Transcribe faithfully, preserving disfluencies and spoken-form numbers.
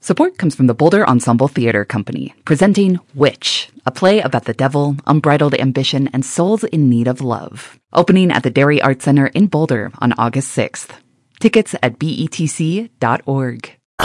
Support comes from the Boulder Ensemble Theater Company, presenting Witch, a play about the devil, unbridled ambition, and souls in need of love. Opening at the Dairy Arts Center in Boulder on August sixth. Tickets at B E T C dot org.